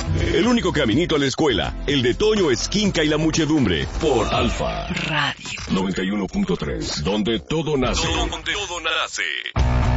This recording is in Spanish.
El único caminito a la escuela, el de Toño Esquinca y la muchedumbre, por Alfa Radio 91.3, donde todo nace.